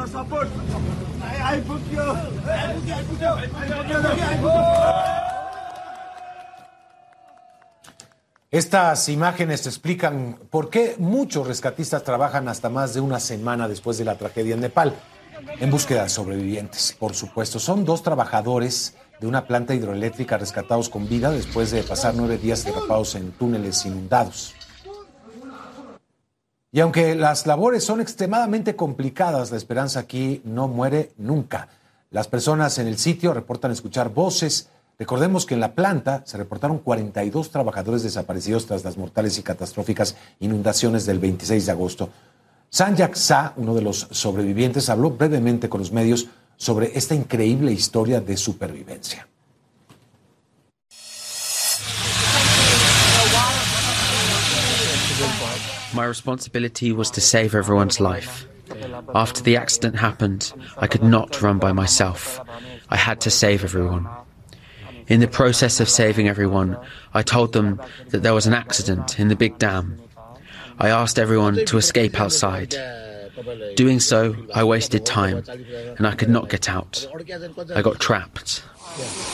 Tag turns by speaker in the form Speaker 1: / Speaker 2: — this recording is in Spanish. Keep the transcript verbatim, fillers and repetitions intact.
Speaker 1: Estas imágenes explican por qué muchos rescatistas trabajan hasta más de una semana después de la tragedia en Nepal, en búsqueda de sobrevivientes. Por supuesto, son dos trabajadores de una planta hidroeléctrica rescatados con vida después de pasar nueve días atrapados en túneles inundados. Y aunque las labores son extremadamente complicadas, la esperanza aquí no muere nunca. Las personas en el sitio reportan escuchar voces. Recordemos que en la planta se reportaron cuarenta y dos trabajadores desaparecidos tras las mortales y catastróficas inundaciones del veintiséis de agosto. Sanjak Sa, uno de los sobrevivientes, habló brevemente con los medios sobre esta increíble historia de supervivencia.
Speaker 2: My responsibility was to save everyone's life. After the accident happened, I could not run by myself. I had to save everyone. In the process of saving everyone, I told them that there was an accident in the big dam. I asked everyone to escape outside. Doing so, I wasted time, and I could not get out. I got trapped.